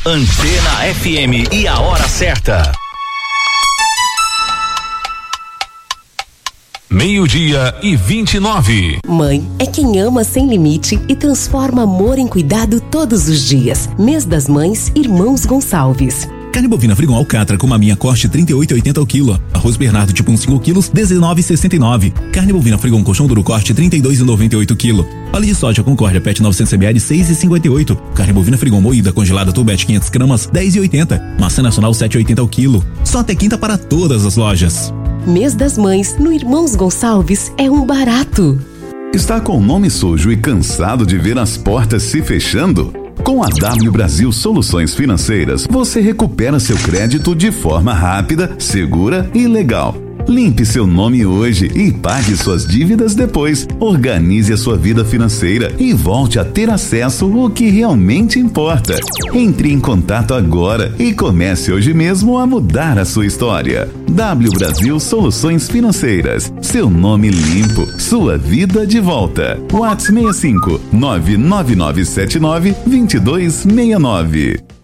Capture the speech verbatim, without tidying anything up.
Antena F M e a hora certa. Meio-dia e vinte e nove. Mãe é quem ama sem limite e transforma amor em cuidado todos os dias. Mês das Mães, Irmãos Gonçalves. Carne bovina Frigon Alcatra com maminha corte trinta e oito e oitenta ao quilo. Arroz Bernardo tipo um cinco quilos dezenove e sessenta e nove. Carne bovina Frigon colchão duro corte trinta e dois e noventa e oito quilo. Óleo de soja Concórdia Pet novecentos mililitros seis e cinquenta e oito. Carne bovina Frigon moída congelada Tubete quinhentas gramas dez e oitenta. Maçã nacional sete e oitenta ao quilo. Só até quinta para todas as lojas. Mês das Mães no Irmãos Gonçalves é um barato. Está com o nome sujo e cansado de ver as portas se fechando? Com a W Brasil Soluções Financeiras, você recupera seu crédito de forma rápida, segura e legal. Limpe seu nome hoje e pague suas dívidas depois. Organize a sua vida financeira e volte a ter acesso ao que realmente importa. Entre em contato agora e comece hoje mesmo a mudar a sua história. W Brasil Soluções Financeiras. Seu nome limpo, sua vida de volta. WhatsApp seis cinco nove nove nove sete nove dois dois seis nove.